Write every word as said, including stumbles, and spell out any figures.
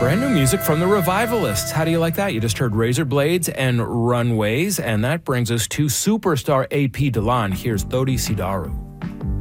Brand new music from the Revivalists. How do you like that? You just heard Razor Blades and Runways, and that brings us to superstar A P Dhillon. Here's Thodi Sidaru.